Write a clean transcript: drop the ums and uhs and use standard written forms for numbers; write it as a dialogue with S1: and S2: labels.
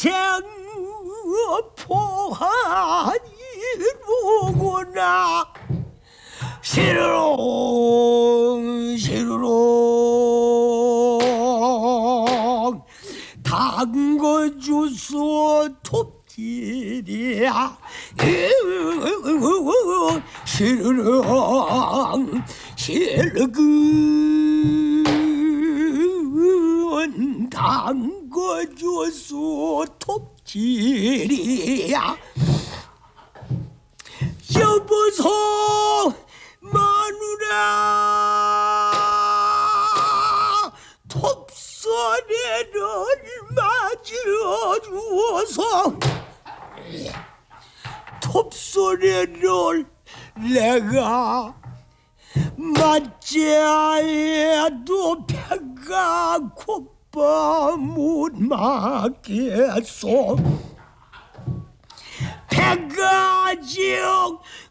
S1: 생포하니로구나. 시루롱 시루롱 담궈주소 톱질이야. 시루롱 시루근 담궈주소 톱질이야. 여보소 마누라 톱소리를 맞춰주어서 톱소리를 내가 맞자 해도 배가 고파 못 맞겠소. 배가 즉